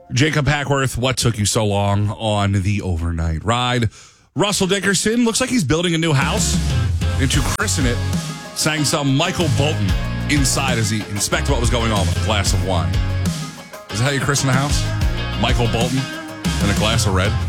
Jacob Hackworth, what took you so long on the overnight ride? Russell Dickerson looks like he's building a new house. And to christen it, sang some Michael Bolton inside as he inspected what was going on with a glass of wine. Is that how you christen a house? Michael Bolton and a glass of red?